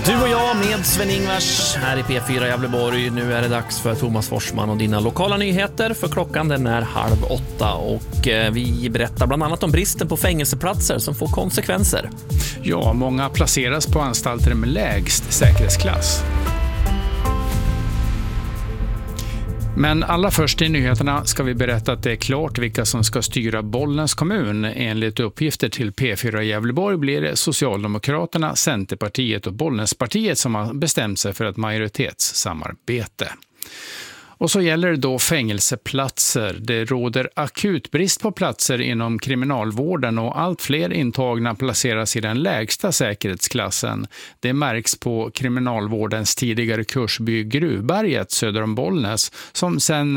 Du och jag med Sven-Ingvars här i P4 Gävleborg. Nu är det dags för Thomas Forsman och dina lokala nyheter, för klockan den är 7:30 och vi berättar bland annat om bristen på fängelseplatser som får konsekvenser. Ja, många placeras på anstalter med lägst säkerhetsklass. Men allra först i nyheterna ska vi berätta att det är klart vilka som ska styra Bollnäs kommun. Enligt uppgifter till P4 Gävleborg blir det Socialdemokraterna, Centerpartiet och Bollnäspartiet som har bestämt sig för ett majoritetssamarbete. Och så gäller det då fängelseplatser. Det råder akut brist på platser inom kriminalvården och allt fler intagna placeras i den lägsta säkerhetsklassen. Det märks på kriminalvårdens tidigare kursby Gruvberget söder om Bollnäs, som sedan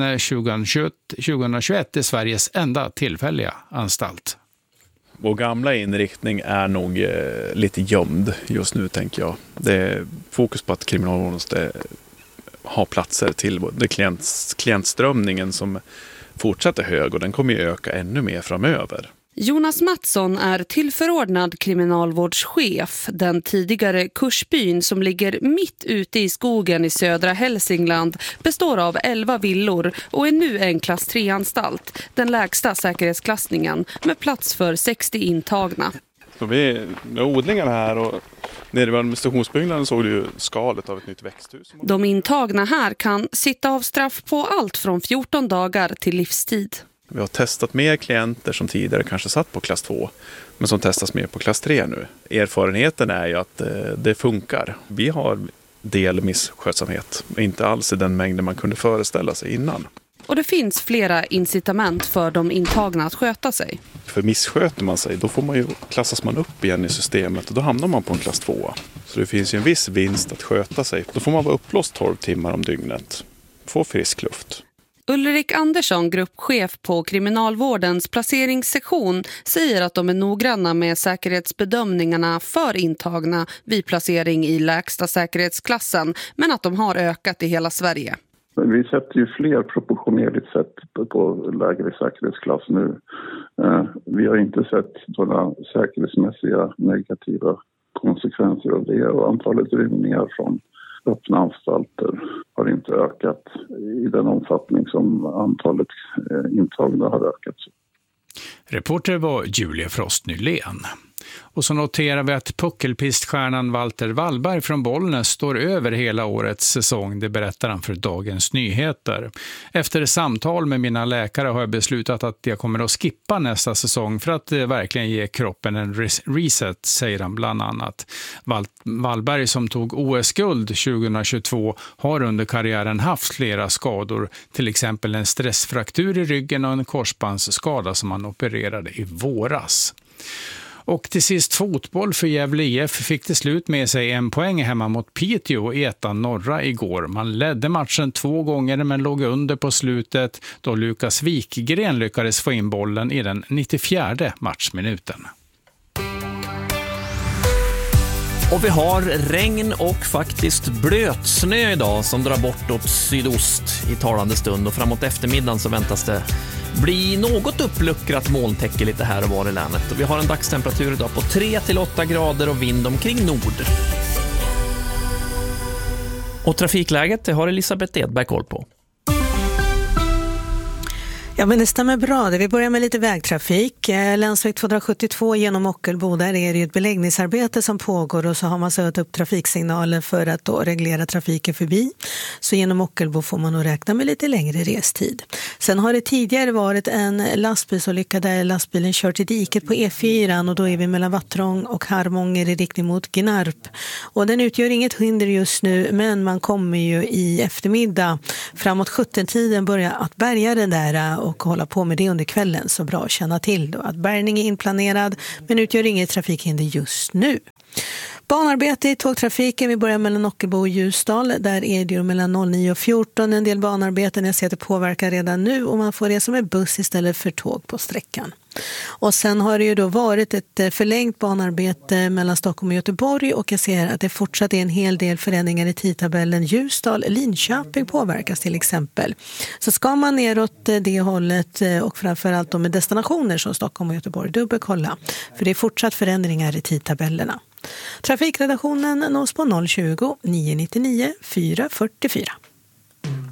2021 är Sveriges enda tillfälliga anstalt. Vår gamla inriktning är nog lite gömd just nu, tänker jag. Det är fokus på att kriminalvården ska ha platser till klientströmningen som fortsätter hög, och den kommer ju öka ännu mer framöver. Jonas Mattsson är tillförordnad kriminalvårdschef. Den tidigare kursbyn som ligger mitt ute i skogen i södra Hälsingland består av 11 villor och är nu en klass 3-anstalt, den lägsta säkerhetsklassningen, med plats för 60 intagna. Så vi med odlingarna här och nere vid administrationsbyggnaden såg du ju skalet av ett nytt växthus. De intagna här kan sitta av straff på allt från 14 dagar till livstid. Vi har testat mer klienter som tidigare kanske satt på klass 2, men som testas mer på klass 3 nu. Erfarenheten är ju att det funkar. Vi har del misskötsamhet, inte alls i den mängden man kunde föreställa sig innan. Och det finns flera incitament för de intagna att sköta sig. För missköter man sig, då klassas man upp igen i systemet och då hamnar man på en klass 2. Så det finns ju en viss vinst att sköta sig. Då får man vara upplåst 12 timmar om dygnet. Få frisk luft. Ulrik Andersson, gruppchef på kriminalvårdens placeringssektion, säger att de är noggranna med säkerhetsbedömningarna för intagna vid placering i lägsta säkerhetsklassen, men att de har ökat i hela Sverige. Vi sätter ju fler proportionerligt sett på lägre säkerhetsklass nu. Vi har inte sett några säkerhetsmässiga negativa konsekvenser av det, och antalet rymningar från öppna anstalter har inte ökat i den omfattning som antalet intagna har ökat. Reporter var Julia Frost Nylén. Och så noterar vi att puckelpiststjärnan Walter Wallberg från Bollnäs står över hela årets säsong. Det berättar han för Dagens Nyheter. Efter samtal med mina läkare har jag beslutat att jag kommer att skippa nästa säsong för att verkligen ge kroppen en reset, säger han bland annat. Wallberg, som tog OS-guld 2022, har under karriären haft flera skador. Till exempel en stressfraktur i ryggen och en korsbandsskada som han opererade i våras. Och till sist fotboll för Gävle IF fick till slut med sig en poäng hemma mot Piteå i Ettan norra igår. Man ledde matchen 2 gånger men låg under på slutet då Lukas Wikgren lyckades få in bollen i den 94:e matchminuten. Och vi har regn och faktiskt blötsnö idag som drar bort åt sydost i talande stund, och framåt eftermiddagen så väntas det bli något uppluckrat molntäcke lite här och var i länet. Och vi har en dagstemperatur idag på 3-8 grader och vind omkring nord. Och trafikläget, det har Elisabeth Edberg koll på. Ja, men det stämmer bra. Vi börjar med lite vägtrafik. Länsväg 272 genom Ockelbo, där är det ett beläggningsarbete som pågår, och så har man satt upp trafiksignaler för att då reglera trafiken förbi. Så genom Ockelbo får man nog räkna med lite längre restid. Sen har det tidigare varit en lastbilsolycka där lastbilen kört i diket på E4, och då är vi mellan Vattrång och Harmånger i riktning mot Gnarp. Och den utgör inget hinder just nu, men man kommer ju i eftermiddag framåt 17-tiden börja att bärga den där och hålla på med det under kvällen, så bra att känna till då att bärgning är inplanerad men utgör inget trafikhinder just nu. Banarbete i tågtrafiken, vi börjar mellan Ockelbo och Ljusdal, där är det mellan 09 och 14 en del banarbeten. Jag ser att det påverkar redan nu och man får resa med buss istället för tåg på sträckan. Och sen har det ju då varit ett förlängt banarbete mellan Stockholm och Göteborg och jag ser att det fortsatt är en hel del förändringar i tidtabellen. Ljusdal, Linköping påverkas till exempel. Så ska man neråt det hållet och framförallt då med destinationer som Stockholm och Göteborg, dubbelkolla. För det är fortsatt förändringar i tidtabellerna. Trafikredaktionen nås på 020 999 444.